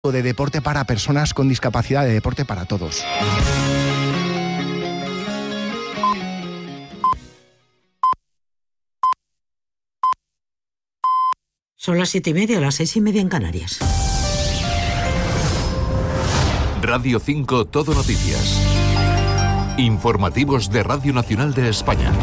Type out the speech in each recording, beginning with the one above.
de deporte para personas con discapacidad, de deporte para todos. Son las 7:30, las 6:30 en Canarias. Radio 5 Todo Noticias. Informativos de Radio Nacional de España.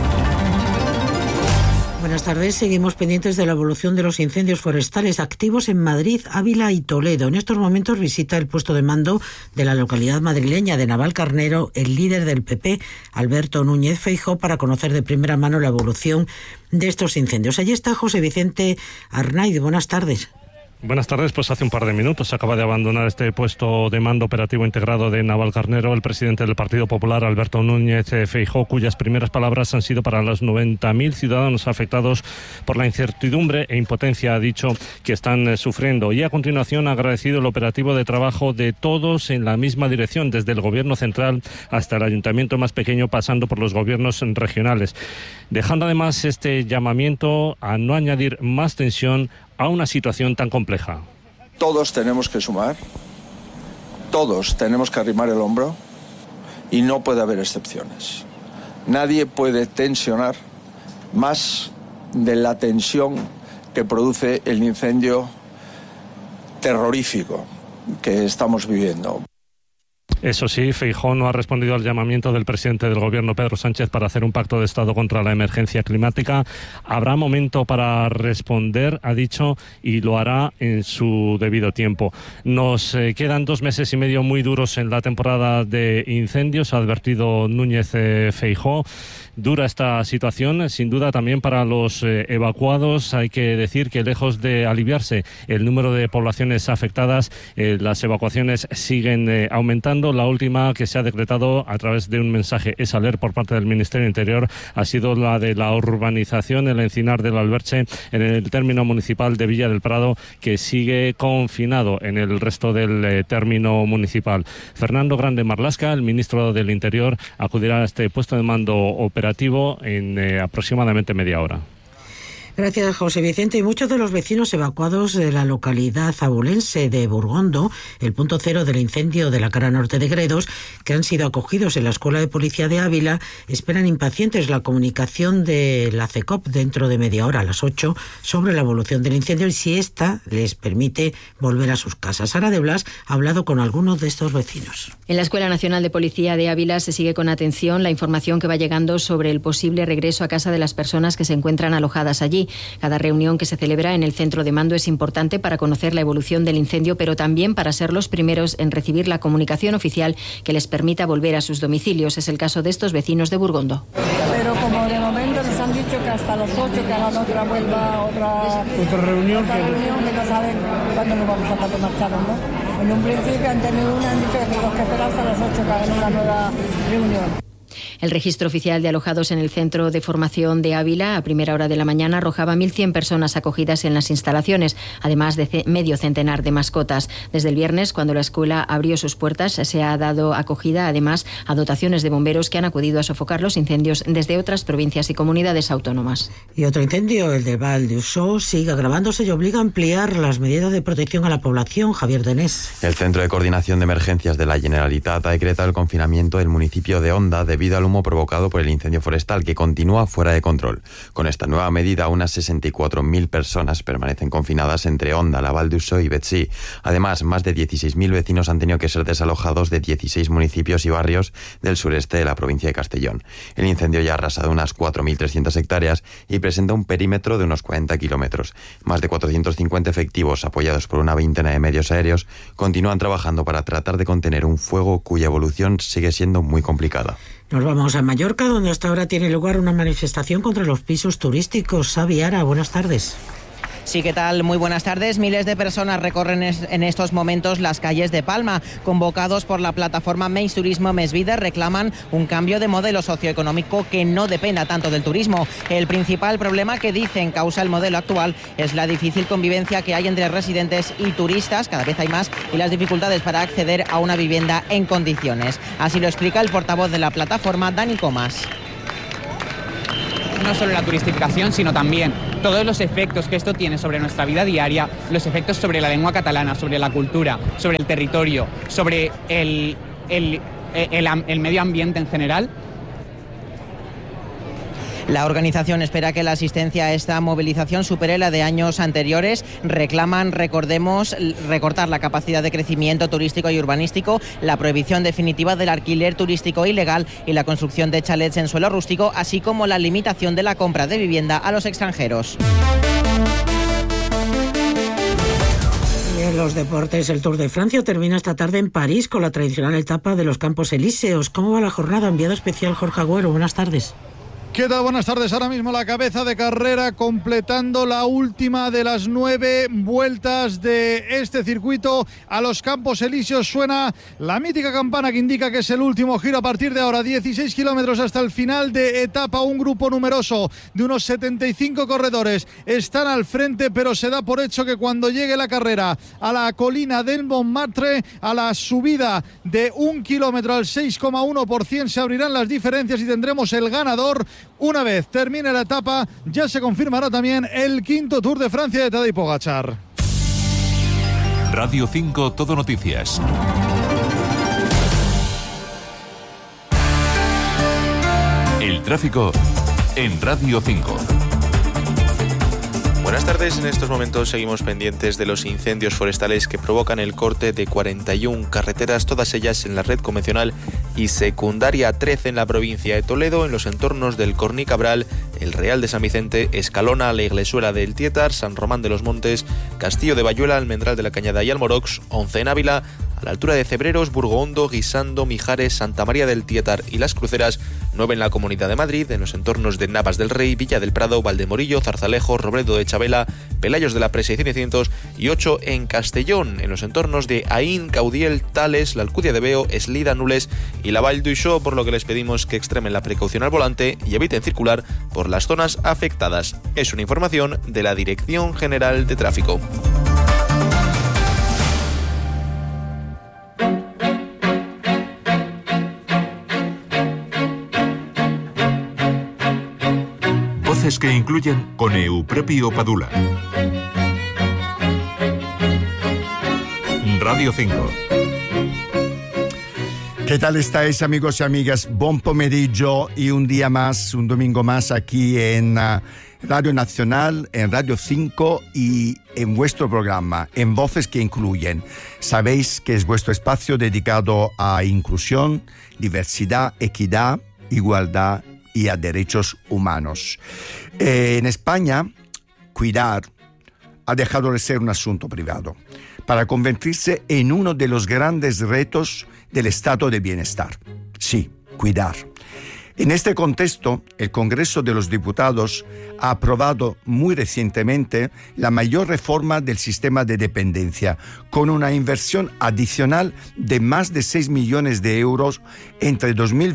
Buenas tardes. Seguimos pendientes de la evolución de los incendios forestales activos en Madrid, Ávila y Toledo. En estos momentos visita el puesto de mando de la localidad madrileña de Navalcarnero el líder del PP, Alberto Núñez Feijóo, para conocer de primera mano la evolución de estos incendios. Allí está José Vicente Arnaiz. Buenas tardes. Buenas tardes. Pues hace un par de minutos acaba de abandonar este puesto de mando operativo integrado de Navalcarnero el presidente del Partido Popular, Alberto Núñez Feijóo, cuyas primeras palabras han sido para los 90.000 ciudadanos afectados por la incertidumbre e impotencia, ha dicho, que están sufriendo. Y a continuación ha agradecido el operativo de trabajo de todos en la misma dirección, desde el Gobierno central hasta el ayuntamiento más pequeño, pasando por los gobiernos regionales, dejando además este llamamiento a no añadir más tensión a una situación tan compleja. Todos tenemos que sumar, todos tenemos que arrimar el hombro y no puede haber excepciones. Nadie puede tensionar más de la tensión que produce el incendio terrorífico que estamos viviendo. Eso sí, Feijóo no ha respondido al llamamiento del presidente del Gobierno, Pedro Sánchez, para hacer un pacto de Estado contra la emergencia climática. Habrá momento para responder, ha dicho, y lo hará en su debido tiempo. Nos quedan 2 meses y medio muy duros en la temporada de incendios, ha advertido Núñez Feijóo. Dura esta situación, sin duda, también para los evacuados. Hay que decir que, lejos de aliviarse el número de poblaciones afectadas, las evacuaciones siguen aumentando. La última que se ha decretado a través de un mensaje EsAler por parte del Ministerio del Interior ha sido la de la urbanización El Encinar del Alberche, en el término municipal de Villa del Prado, que sigue confinado en el resto del término municipal. Fernando Grande Marlaska, el ministro del Interior, acudirá a este puesto de mando operativo en aproximadamente media hora. Gracias, José Vicente. Y muchos de los vecinos evacuados de la localidad abulense de Burgondo, el punto cero del incendio de la cara norte de Gredos, que han sido acogidos en la Escuela de Policía de Ávila, esperan impacientes la comunicación de la CECOP dentro de media hora, a las 8, sobre la evolución del incendio y si ésta les permite volver a sus casas. Sara de Blas ha hablado con algunos de estos vecinos. En la Escuela Nacional de Policía de Ávila se sigue con atención la información que va llegando sobre el posible regreso a casa de las personas que se encuentran alojadas allí. Cada reunión que se celebra en el centro de mando es importante para conocer la evolución del incendio, pero también para ser los primeros en recibir la comunicación oficial que les permita volver a sus domicilios. Es el caso de estos vecinos de Burgondo. Pero como de momento nos han dicho que hasta las 8 que hagan otra reunión que no saben cuándo nos vamos a poder marchar, ¿no? En un principio han tenido han dicho que tenemos que esperar hasta las 8 que hagan una nueva reunión. El registro oficial de alojados en el centro de formación de Ávila a primera hora de la mañana arrojaba 1.100 personas acogidas en las instalaciones, además de medio centenar de mascotas. Desde el viernes, cuando la escuela abrió sus puertas, se ha dado acogida además a dotaciones de bomberos que han acudido a sofocar los incendios desde otras provincias y comunidades autónomas. Y otro incendio, el de Val d'Uixó, sigue agravándose y obliga a ampliar las medidas de protección a la población. Javier Denés. El Centro de Coordinación de Emergencias de la Generalitat ha decretado el confinamiento del municipio de Onda debido al humo provocado por el incendio forestal, que continúa fuera de control. Con esta nueva medida, unas 64.000 personas permanecen confinadas entre Onda, la Val d'Uixó y Betxí. Además, más de 16.000 vecinos han tenido que ser desalojados de 16 municipios y barrios del sureste de la provincia de Castellón. El incendio ya ha arrasado unas 4.300 hectáreas y presenta un perímetro de unos 40 kilómetros. Más de 450 efectivos, apoyados por una veintena de medios aéreos, continúan trabajando para tratar de contener un fuego cuya evolución sigue siendo muy complicada. Nos vamos a Mallorca, donde hasta ahora tiene lugar una manifestación contra los pisos turísticos. Xavi Ara, buenas tardes. Sí, ¿qué tal? Muy buenas tardes. Miles de personas recorren en estos momentos las calles de Palma. Convocados por la plataforma Més Turismo Més Vida, reclaman un cambio de modelo socioeconómico que no dependa tanto del turismo. El principal problema que dicen causa el modelo actual es la difícil convivencia que hay entre residentes y turistas, cada vez hay más, y las dificultades para acceder a una vivienda en condiciones. Así lo explica el portavoz de la plataforma, Dani Comas. No solo la turistificación, sino también todos los efectos que esto tiene sobre nuestra vida diaria, los efectos sobre la lengua catalana, sobre la cultura, sobre el territorio, sobre el medio ambiente en general. La organización espera que la asistencia a esta movilización supere la de años anteriores. Reclaman, recordemos, recortar la capacidad de crecimiento turístico y urbanístico, la prohibición definitiva del alquiler turístico ilegal y la construcción de chalets en suelo rústico, así como la limitación de la compra de vivienda a los extranjeros. En los deportes, el Tour de Francia termina esta tarde en París con la tradicional etapa de los Campos Elíseos. ¿Cómo va la jornada? Enviado especial Jorge Agüero, buenas tardes. ¿Qué tal? Buenas tardes. Ahora mismo la cabeza de carrera completando la última de las 9 vueltas de este circuito a los Campos Elíseos. Suena la mítica campana que indica que es el último giro. A partir de ahora, 16 kilómetros hasta el final de etapa. Un grupo numeroso de unos 75 corredores están al frente, pero se da por hecho que cuando llegue la carrera a la colina del Montmartre, a la subida de 1 kilómetro al 6,1%, se abrirán las diferencias y tendremos el ganador. Una vez termine la etapa, ya se confirmará también el quinto Tour de Francia de Tadej Pogačar. Radio 5 Todo Noticias. El tráfico en Radio 5. Buenas tardes, en estos momentos seguimos pendientes de los incendios forestales que provocan el corte de 41 carreteras, todas ellas en la red convencional y secundaria 13 en la provincia de Toledo, en los entornos del Corní Cabral, el Real de San Vicente, Escalona, la Iglesuela del Tietar, San Román de los Montes, Castillo de Bayuela, Almendral de la Cañada y Almorox, 11 en Ávila, a la altura de Cebreros, Burgohondo, Guisando, Mijares, Santa María del Tietar y Las Cruceras, 9 en la Comunidad de Madrid, en los entornos de Navas del Rey, Villa del Prado, Valdemorillo, Zarzalejo, Robledo de Chabela, Pelayos de la Presa y 900, y 8 en Castellón, en los entornos de Aín, Caudiel, Tales, la Alcudia de Veo, Eslida, Nules y la Vall d'Uixó, por lo que les pedimos que extremen la precaución al volante y eviten circular por las zonas afectadas. Es una información de la Dirección General de Tráfico. Voces que incluyen con Eupropio Padula. Radio 5. ¿Qué tal estáis, amigos y amigas? Buen pomeriggio y un día más, un domingo más aquí en Radio Nacional, en Radio 5 y en vuestro programa, en Voces que Incluyen. Sabéis que es vuestro espacio dedicado a inclusión, diversidad, equidad, igualdad y a derechos humanos. En España, cuidar ha dejado de ser un asunto privado para convertirse en uno de los grandes retos del estado de bienestar. Sí, cuidar. En este contexto, el Congreso de los Diputados ha aprobado muy recientemente la mayor reforma del sistema de dependencia, con una inversión adicional de más de 6 millones de euros entre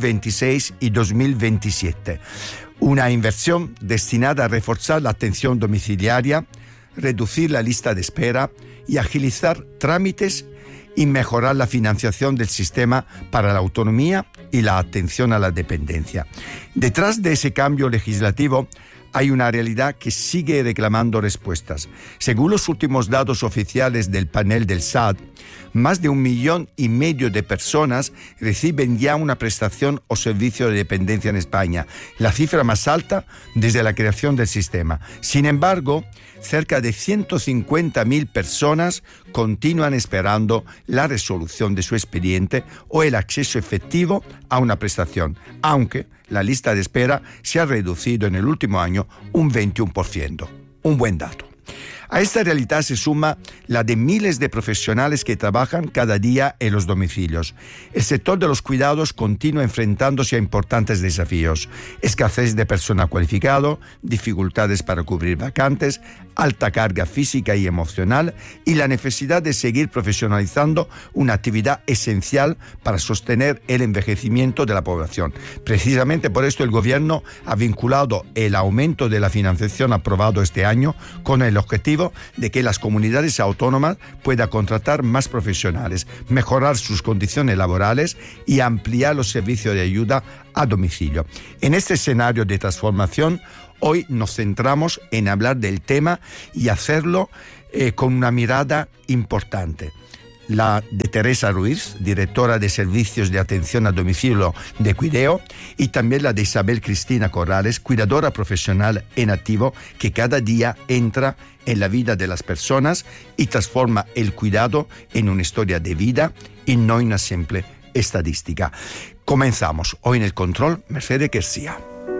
2026 y 2027. Una inversión destinada a reforzar la atención domiciliaria, reducir la lista de espera y agilizar trámites y mejorar la financiación del sistema para la autonomía y la atención a la dependencia. Detrás de ese cambio legislativo hay una realidad que sigue reclamando respuestas. Según los últimos datos oficiales del panel del SAT, más de 1,5 millones de personas reciben ya una prestación o servicio de dependencia en España, la cifra más alta desde la creación del sistema. Sin embargo, cerca de 150.000 personas continúan esperando la resolución de su expediente o el acceso efectivo a una prestación, aunque la lista de espera se ha reducido en el último año un 21%. Un buen dato. A esta realidad se suma la de miles de profesionales que trabajan cada día en los domicilios. El sector de los cuidados continúa enfrentándose a importantes desafíos: escasez de personal cualificado, dificultades para cubrir vacantes, alta carga física y emocional y la necesidad de seguir profesionalizando una actividad esencial para sostener el envejecimiento de la población. Precisamente por esto el Gobierno ha vinculado el aumento de la financiación aprobado este año con el objetivo de que las comunidades autónomas puedan contratar más profesionales, mejorar sus condiciones laborales y ampliar los servicios de ayuda a domicilio. En este escenario de transformación, Hoy nos centramos en hablar del tema y hacerlo con una mirada importante. La de Teresa Ruiz, directora de Servicios de Atención a Domicilio de Cuideo, y también la de Isabel Cristina Corrales, cuidadora profesional en activo, que cada día entra en la vida de las personas y transforma el cuidado en una historia de vida y no en una simple estadística. Comenzamos. Hoy en el control, Mercedes García.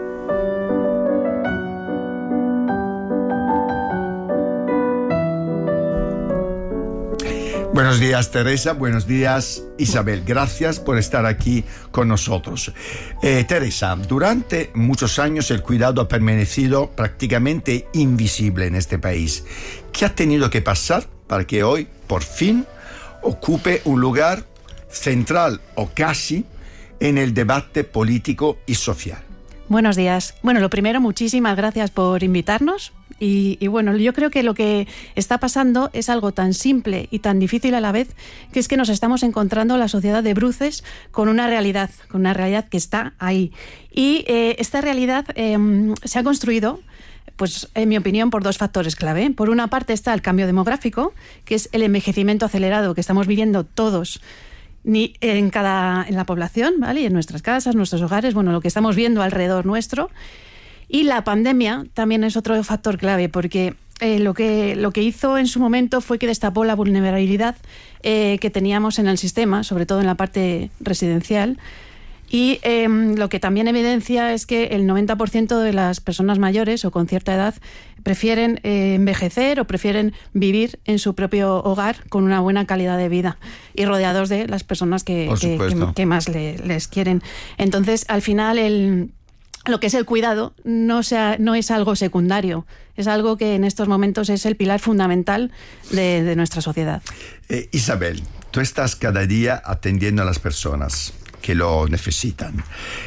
Buenos días, Teresa. Buenos días, Isabel. Gracias por estar aquí con nosotros. Teresa, durante muchos años el cuidado ha permanecido prácticamente invisible en este país. ¿Qué ha tenido que pasar para que hoy, por fin, ocupe un lugar central o casi en el debate político y social? Buenos días. Bueno, lo primero, muchísimas gracias por invitarnos. Y bueno, yo creo que lo que está pasando es algo tan simple y tan difícil a la vez, que es que nos estamos encontrando la sociedad de bruces con una realidad que está ahí. Y esta realidad se ha construido, pues en mi opinión, por dos factores clave. Por una parte está el cambio demográfico, que es el envejecimiento acelerado que estamos viviendo todos en la población, ¿vale? Y en nuestras casas, nuestros hogares, bueno, lo que estamos viendo alrededor nuestro. Y la pandemia también es otro factor clave, porque lo que hizo en su momento fue que destapó la vulnerabilidad que teníamos en el sistema, sobre todo en la parte residencial. Y lo que también evidencia es que el 90% de las personas mayores o con cierta edad prefieren envejecer o prefieren vivir en su propio hogar con una buena calidad de vida y rodeados de las personas que más les quieren. Entonces, al final, lo que es el cuidado no es algo secundario, es algo que en estos momentos es el pilar fundamental de nuestra sociedad. Isabel, tú estás cada día atendiendo a las personas que lo necesitan.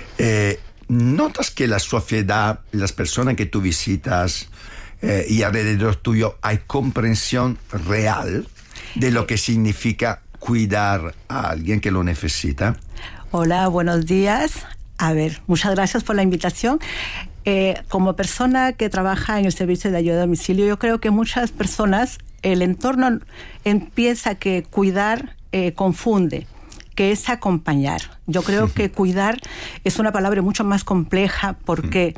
¿Notas que la sociedad, las personas que tú visitas y alrededor tuyo, hay comprensión real de lo que significa cuidar a alguien que lo necesita? Hola, buenos días. A ver, muchas gracias por la invitación. Como persona que trabaja en el servicio de ayuda a domicilio, yo creo que muchas personas, el entorno empieza que cuidar confunde, que es acompañar. Yo creo que cuidar es una palabra mucho más compleja porque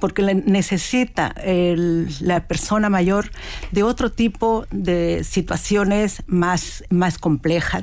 necesita la persona mayor de otro tipo de situaciones más complejas,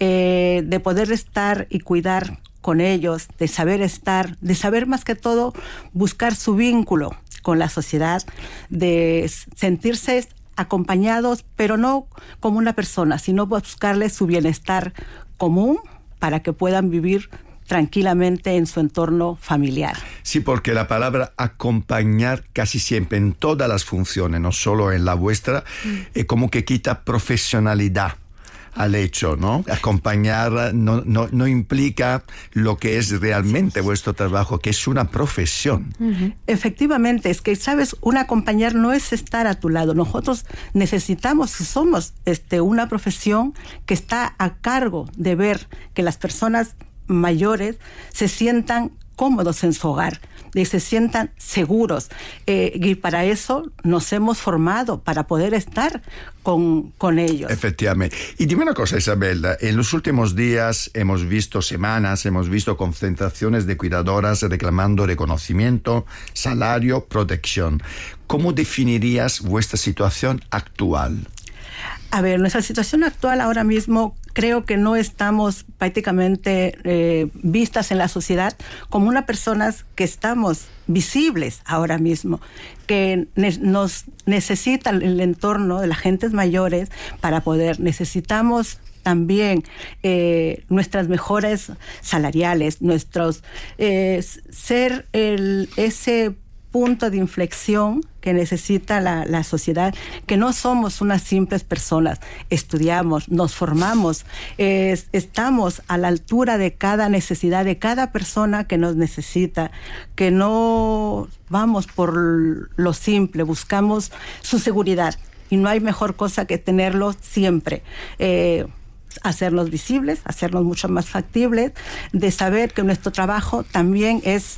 de poder estar y cuidar con ellos, de saber estar, de saber más que todo buscar su vínculo con la sociedad, de sentirse acompañados, pero no como una persona, sino buscarles su bienestar común para que puedan vivir tranquilamente en su entorno familiar. Sí, porque la palabra acompañar casi siempre en todas las funciones, no solo en la vuestra, como que quita profesionalidad al hecho, ¿no? Acompañar no implica lo que es realmente vuestro trabajo, que es una profesión. Uh-huh. Efectivamente, es que, ¿sabes? Un acompañar no es estar a tu lado. Nosotros necesitamos, si somos una profesión que está a cargo de ver que las personas mayores se sientan cómodos en su hogar, de se sientan seguros. Y para eso nos hemos formado, para poder estar con ellos. Efectivamente. Y dime una cosa, Isabel, en los últimos días hemos visto concentraciones de cuidadoras reclamando reconocimiento, salario, protección. ¿Cómo definirías vuestra situación actual? A ver, nuestra situación actual ahora mismo creo que no estamos prácticamente vistas en la sociedad como unas personas que estamos visibles ahora mismo, que nos necesitan el entorno de las gentes mayores para poder. Necesitamos también nuestras mejores salariales, nuestros ser ese punto de inflexión que necesita la sociedad, que no somos unas simples personas, estudiamos, nos formamos, estamos a la altura de cada necesidad de cada persona que nos necesita, que no vamos por lo simple, buscamos su seguridad y no hay mejor cosa que tenerlo siempre. Hacernos visibles, hacernos mucho más factibles, de saber que nuestro trabajo también es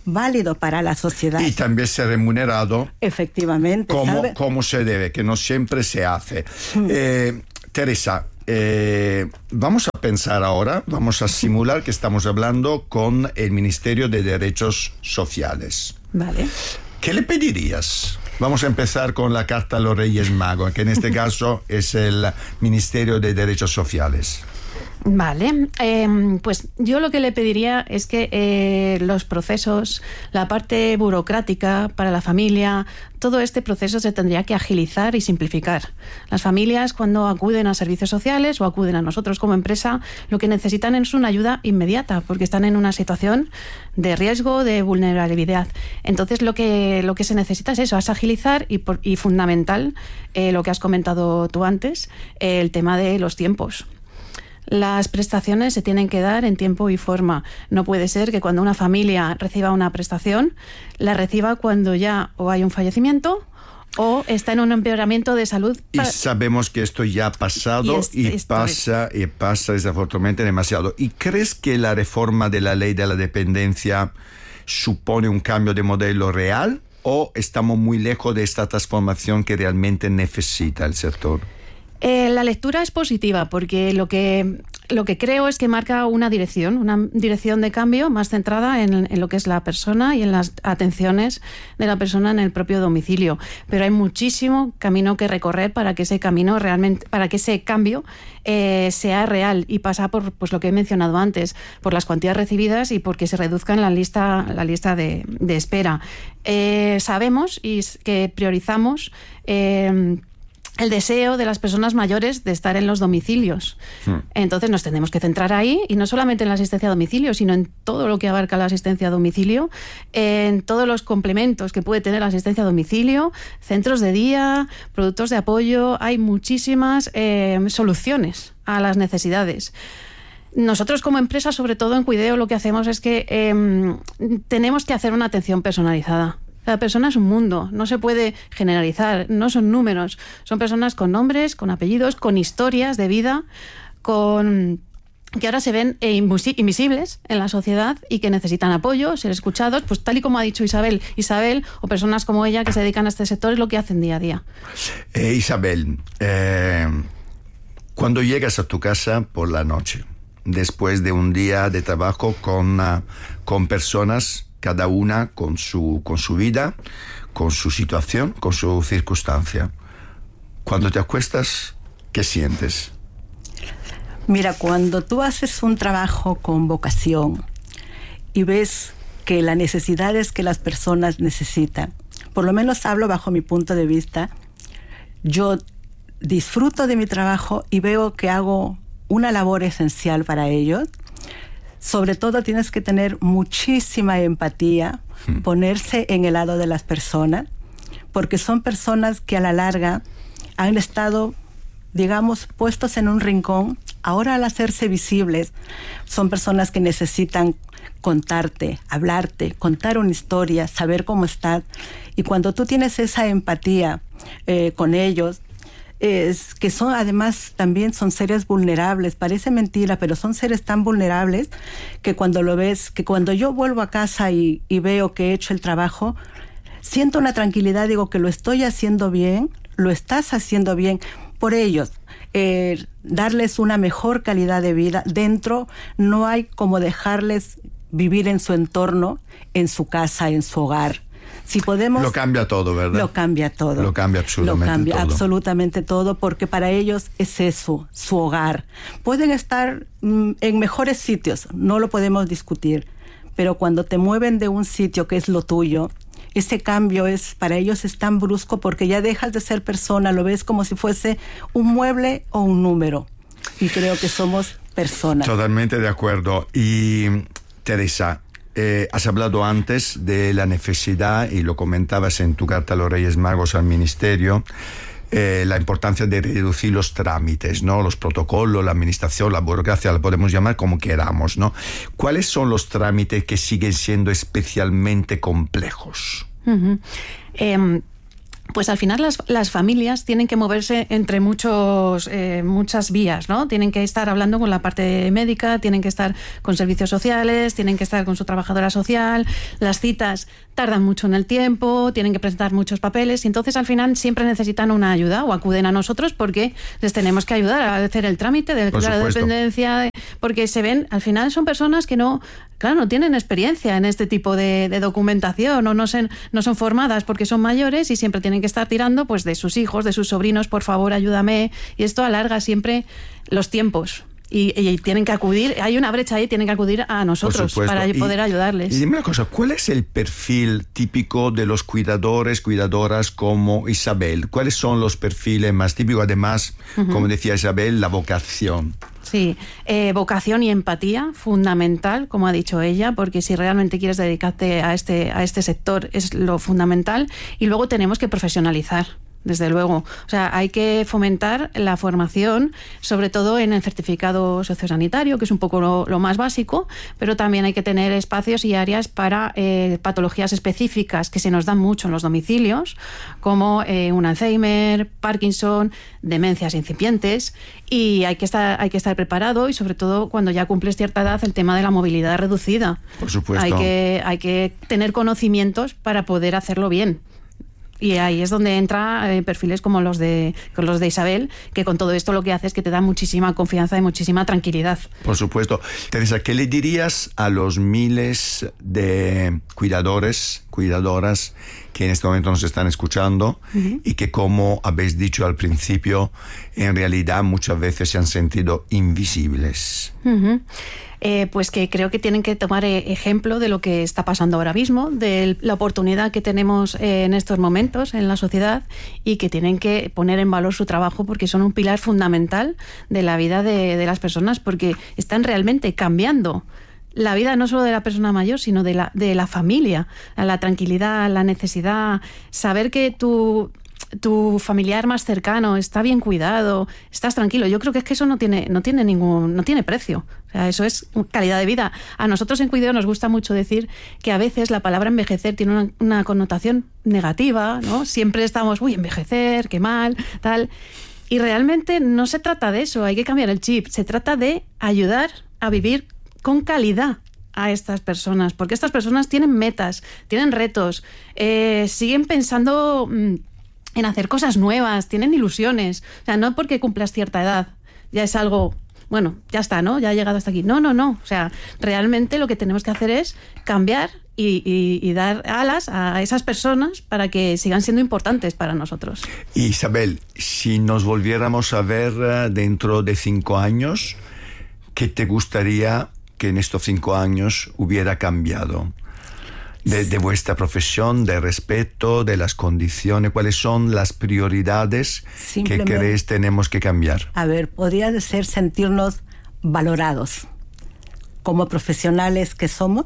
válido para la sociedad. Y también ser remunerado. Efectivamente. Como se debe, que no siempre se hace. Teresa, vamos a pensar ahora, vamos a simular que estamos hablando con el Ministerio de Derechos Sociales. Vale. ¿Qué le pedirías? Vamos a empezar con la carta a los Reyes Magos, que en este caso es el Ministerio de Derechos Sociales. Vale, pues yo lo que le pediría es que los procesos, la parte burocrática para la familia, todo este proceso se tendría que agilizar y simplificar. Las familias, cuando acuden a servicios sociales o acuden a nosotros como empresa, lo que necesitan es una ayuda inmediata, porque están en una situación de riesgo, de vulnerabilidad. Entonces lo que se necesita es eso, es agilizar y fundamental, lo que has comentado tú antes, el tema de los tiempos. Las prestaciones se tienen que dar en tiempo y forma. No puede ser que cuando una familia reciba una prestación, la reciba cuando ya o hay un fallecimiento o está en un empeoramiento de salud. Y sabemos que esto ya ha pasado y pasa desafortunadamente demasiado. ¿Y crees que la reforma de la ley de la dependencia supone un cambio de modelo real o estamos muy lejos de esta transformación que realmente necesita el sector? La lectura es positiva porque lo que creo es que marca una dirección de cambio más centrada en lo que es la persona y en las atenciones de la persona en el propio domicilio. Pero hay muchísimo camino que recorrer para que ese camino realmente, para que ese cambio sea real y pasa por pues lo que he mencionado antes, por las cuantías recibidas y porque se reduzca en la lista de espera. Sabemos y que priorizamos el deseo de las personas mayores de estar en los domicilios. Entonces nos tenemos que centrar ahí, y no solamente en la asistencia a domicilio, sino en todo lo que abarca la asistencia a domicilio, en todos los complementos que puede tener la asistencia a domicilio, centros de día, productos de apoyo. Hay muchísimas soluciones a las necesidades. Nosotros como empresa, sobre todo en Cuideo, lo que hacemos es que tenemos que hacer una atención personalizada. Cada persona es un mundo, no se puede generalizar, no son números, son personas con nombres, con apellidos, con historias de vida, que ahora se ven invisibles en la sociedad y que necesitan apoyo, ser escuchados, pues tal y como ha dicho Isabel, o personas como ella que se dedican a este sector, es lo que hacen día a día. Isabel, cuando llegas a tu casa por la noche, después de un día de trabajo con personas, cada una con su vida, con su situación, con su circunstancia. Cuando te acuestas, ¿qué sientes? Mira, cuando tú haces un trabajo con vocación y ves que la necesidad es que las personas necesitan, por lo menos hablo bajo mi punto de vista, yo disfruto de mi trabajo y veo que hago una labor esencial para ellos. Sobre todo tienes que tener muchísima empatía, ponerse en el lado de las personas, porque son personas que a la larga han estado, digamos, puestos en un rincón. Ahora, al hacerse visibles, son personas que necesitan contarte, hablarte, contar una historia, saber cómo estás. Y cuando tú tienes esa empatía con ellos, es que son, además, también son seres vulnerables. Parece mentira, pero son seres tan vulnerables que cuando lo ves, que cuando yo vuelvo a casa y veo que he hecho el trabajo, siento una tranquilidad, digo que lo estoy haciendo bien, lo estás haciendo bien por ellos. Darles una mejor calidad de vida. Dentro no hay como dejarles vivir en su entorno, en su casa, en su hogar. Si podemos, lo cambia todo, ¿verdad? Lo cambia todo. Lo cambia absolutamente todo. Absolutamente todo, porque para ellos es eso, su hogar. Pueden estar en mejores sitios, no lo podemos discutir, pero cuando te mueven de un sitio que es lo tuyo, ese cambio para ellos es tan brusco porque ya dejas de ser persona, lo ves como si fuese un mueble o un número. Y creo que somos personas. Totalmente de acuerdo. Y Teresa, has hablado antes de la necesidad, y lo comentabas en tu carta a los Reyes Magos al Ministerio, la importancia de reducir los trámites, ¿no? Los protocolos, la administración, la burocracia, la podemos llamar como queramos, ¿no? ¿Cuáles son los trámites que siguen siendo especialmente complejos? pues al final las familias tienen que moverse entre muchas vías, ¿no? Tienen que estar hablando con la parte médica, tienen que estar con servicios sociales, tienen que estar con su trabajadora social, las citas tardan mucho en el tiempo, tienen que presentar muchos papeles y entonces al final siempre necesitan una ayuda o acuden a nosotros porque les tenemos que ayudar a hacer el trámite de la dependencia, porque se ven, al final son personas que no tienen experiencia en este tipo de documentación o no son formadas porque son mayores y siempre tienen que estar tirando pues de sus hijos, de sus sobrinos, por favor, ayúdame, y esto alarga siempre los tiempos. Y tienen que acudir, hay una brecha ahí, tienen que acudir a nosotros para poder ayudarles. Y dime una cosa, ¿cuál es el perfil típico de los cuidadoras como Isabel? ¿Cuáles son los perfiles más típicos? Además, como decía Isabel, la vocación. Sí, vocación y empatía, fundamental, como ha dicho ella, porque si realmente quieres dedicarte a este sector es lo fundamental. Y luego tenemos que profesionalizar. Desde luego. O sea, hay que fomentar la formación, sobre todo en el certificado sociosanitario, que es un poco lo más básico, pero también hay que tener espacios y áreas para patologías específicas que se nos dan mucho en los domicilios, como un Alzheimer, Parkinson, demencias incipientes, y hay que estar preparado, y sobre todo cuando ya cumples cierta edad, el tema de la movilidad reducida. Por supuesto. Hay que tener conocimientos para poder hacerlo bien. Y ahí es donde entra perfiles como los de Isabel, que con todo esto lo que hace es que te da muchísima confianza y muchísima tranquilidad. Por supuesto. Teresa, ¿qué le dirías a los miles de cuidadoras que en este momento nos están escuchando y que, como habéis dicho al principio, en realidad muchas veces se han sentido invisibles? Pues que creo que tienen que tomar ejemplo de lo que está pasando ahora mismo, de la oportunidad que tenemos en estos momentos en la sociedad, y que tienen que poner en valor su trabajo porque son un pilar fundamental de la vida de las personas, porque están realmente cambiando la vida no solo de la persona mayor, sino de la familia, la tranquilidad, la necesidad, saber que tu familiar más cercano está bien cuidado, estás tranquilo. Yo creo que es que eso no tiene precio. O sea, eso es calidad de vida. A nosotros en Cuideo nos gusta mucho decir que a veces la palabra envejecer tiene una connotación negativa, ¿no? Siempre estamos, envejecer, qué mal, tal. Y realmente no se trata de eso, hay que cambiar el chip. Se trata de ayudar a vivir con calidad a estas personas, porque estas personas tienen metas, tienen retos, siguen pensando en hacer cosas nuevas, tienen ilusiones. O sea, no porque cumplas cierta edad ya es algo, bueno, ya está, ¿no? Ya ha llegado hasta aquí. No. O sea, realmente lo que tenemos que hacer es cambiar y dar alas a esas personas para que sigan siendo importantes para nosotros. Isabel, si nos volviéramos a ver dentro de 5 años, ¿qué te gustaría que en estos 5 años hubiera cambiado? De vuestra profesión, de respeto, de las condiciones, ¿cuáles son las prioridades que crees tenemos que cambiar? A ver, podría ser sentirnos valorados como profesionales que somos,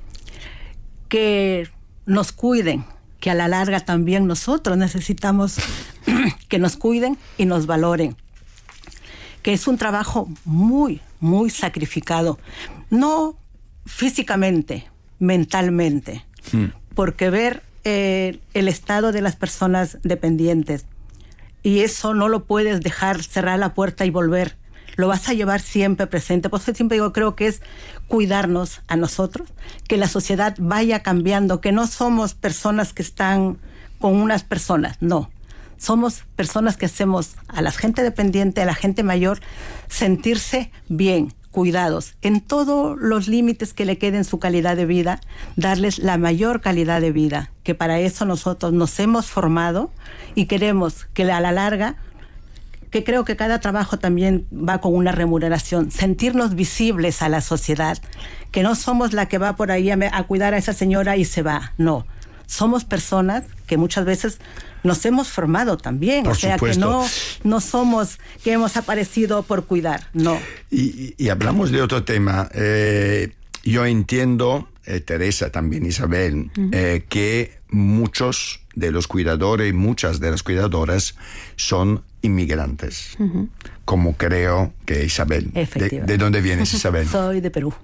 que nos cuiden, que a la larga también nosotros necesitamos que nos cuiden y nos valoren, que es un trabajo muy, muy sacrificado, no físicamente, mentalmente, porque ver el estado de las personas dependientes, y eso no lo puedes dejar cerrar la puerta y volver, lo vas a llevar siempre presente. Por eso siempre digo, creo que es cuidarnos a nosotros, que la sociedad vaya cambiando, que no somos personas que están con unas personas, no. Somos personas que hacemos a la gente dependiente, a la gente mayor, sentirse bien, cuidados, en todos los límites que le queden su calidad de vida, darles la mayor calidad de vida, que para eso nosotros nos hemos formado y queremos que a la larga, que creo que cada trabajo también va con una remuneración, sentirnos visibles a la sociedad, que no somos la que va por ahí a cuidar a esa señora y se va, no. Somos personas que muchas veces nos hemos formado también, por supuesto. Que no somos que hemos aparecido por cuidar, no. Y hablamos de otro tema. Yo entiendo, Teresa, también Isabel, que muchos de los cuidadores y muchas de las cuidadoras son inmigrantes, como creo que Isabel. ¿De dónde vienes, Isabel? Soy de Perú.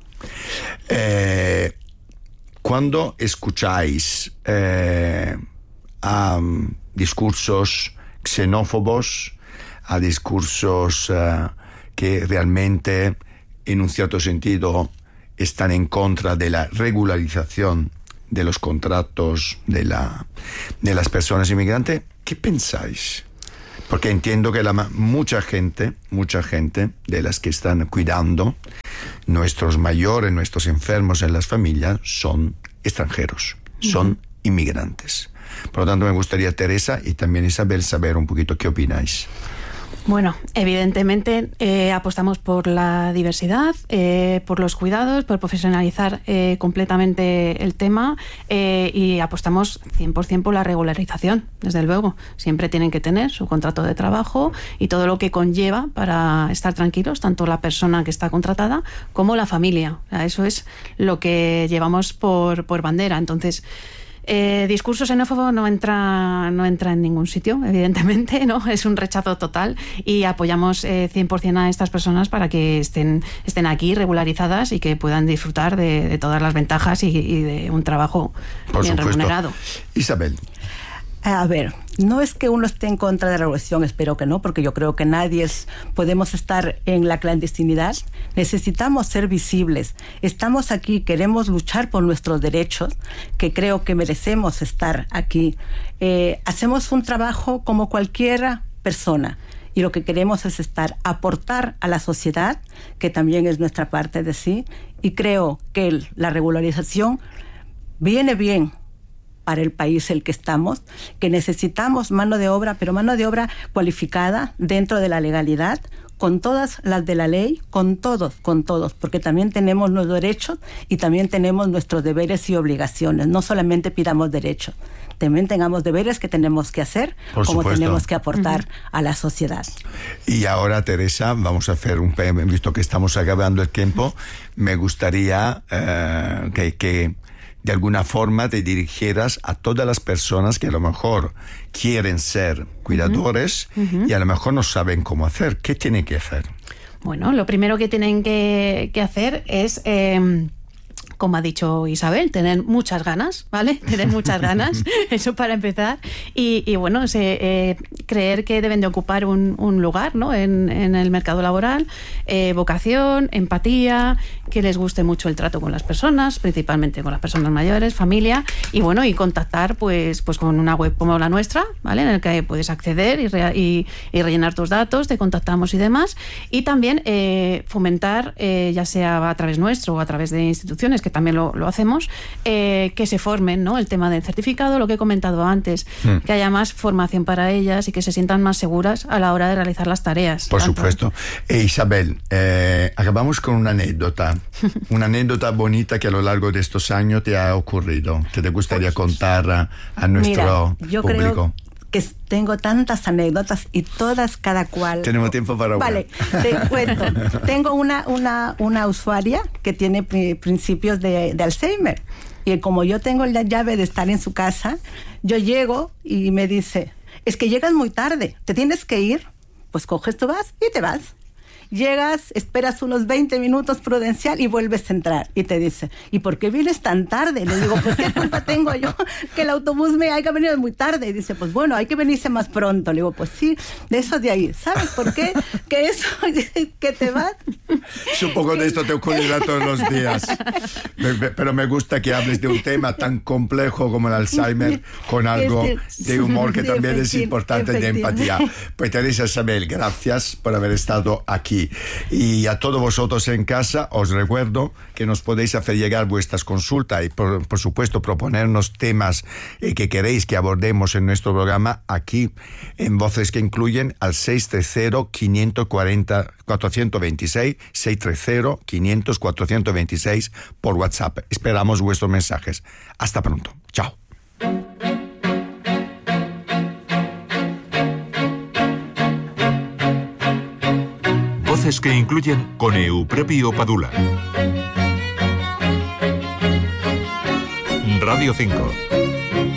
Cuando escucháis a discursos xenófobos, a discursos que realmente, en un cierto sentido, están en contra de la regularización de los contratos de las personas inmigrantes. ¿Qué pensáis? Porque entiendo que mucha gente de las que están cuidando nuestros mayores, nuestros enfermos en las familias, son extranjeros, son inmigrantes. Por lo tanto, me gustaría, Teresa y también Isabel, saber un poquito qué opináis. Bueno, evidentemente apostamos por la diversidad, por los cuidados, por profesionalizar completamente el tema y apostamos 100% por la regularización, desde luego. Siempre tienen que tener su contrato de trabajo y todo lo que conlleva para estar tranquilos, tanto la persona que está contratada como la familia. O sea, eso es lo que llevamos por bandera. Entonces, discurso xenófobo no entra en ningún sitio, evidentemente, ¿no? Es un rechazo total y apoyamos 100% a estas personas para que estén aquí regularizadas y que puedan disfrutar de todas las ventajas y de un trabajo bien remunerado. Isabel. A ver, no es que uno esté en contra de la regulación, espero que no, porque yo creo que podemos estar en la clandestinidad. Necesitamos ser visibles. Estamos aquí, queremos luchar por nuestros derechos, que creo que merecemos estar aquí. Hacemos un trabajo como cualquier persona y lo que queremos es aportar a la sociedad, que también es nuestra parte de sí, y creo que la regularización viene bien para el país en el que estamos, que necesitamos mano de obra, pero mano de obra cualificada dentro de la legalidad, con todas las de la ley, con todos, porque también tenemos nuestros derechos y también tenemos nuestros deberes y obligaciones. No solamente pidamos derechos, también tengamos deberes que tenemos que hacer, como tenemos que aportar a la sociedad. Y ahora, Teresa, vamos a hacer visto que estamos acabando el tiempo, me gustaría que de alguna forma te dirigieras a todas las personas que a lo mejor quieren ser cuidadores y a lo mejor no saben cómo hacer. ¿Qué tienen que hacer? Bueno, lo primero que tienen que hacer es como ha dicho Isabel, tener muchas ganas, ¿vale? Tener muchas ganas, eso para empezar. Y bueno, creer que deben de ocupar un lugar, ¿no? en el mercado laboral, vocación, empatía, que les guste mucho el trato con las personas, principalmente con las personas mayores, familia, y bueno, y contactar pues con una web como la nuestra, ¿vale? En el que puedes acceder y rellenar tus datos, te contactamos y demás. Y también fomentar, ya sea a través nuestro o a través de instituciones, que también lo hacemos, que se formen, ¿no? El tema del certificado, lo que he comentado antes, que haya más formación para ellas y que se sientan más seguras a la hora de realizar las tareas. Por supuesto. Isabel, acabamos con una anécdota bonita que a lo largo de estos años te ha ocurrido, que te gustaría contar a nuestro público. Creo que tengo tantas anécdotas y todas, cada cual. Tenemos tiempo para una. Vale, te cuento. Tengo una usuaria que tiene principios de Alzheimer. Y como yo tengo la llave de estar en su casa, yo llego y me dice, es que llegas muy tarde, ¿te tienes que ir? Pues coges, tú vas y te vas. Llegas, esperas unos 20 minutos prudencial y vuelves a entrar. Y te dice, ¿y por qué vienes tan tarde? Le digo, pues ¿qué culpa tengo yo que el autobús me haya venido muy tarde? Y dice, pues bueno, hay que venirse más pronto. Le digo, pues sí, de eso de ahí. ¿Sabes por qué? Que eso, que te vas. Supongo que esto te ocurrirá todos los días. Pero me gusta que hables de un tema tan complejo como el Alzheimer con algo de humor que también es importante, de empatía. Pues Teresa, Isabel, gracias por haber estado aquí. Y a todos vosotros en casa os recuerdo que nos podéis hacer llegar vuestras consultas y por supuesto proponernos temas que queréis que abordemos en nuestro programa aquí en Voces que Incluyen al 630-540-426 630-500-426 por WhatsApp. Esperamos vuestros mensajes. Hasta pronto. Chao. Voces que Incluyen con Eupropio Padula. Radio 5.